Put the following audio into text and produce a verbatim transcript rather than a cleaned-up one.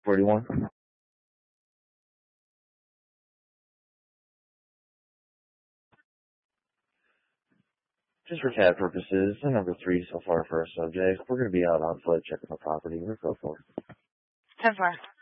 forty-one. Just for cat purposes, the number three so far for our subject. We're going to be out on foot checking the property. We're go for it. ten four.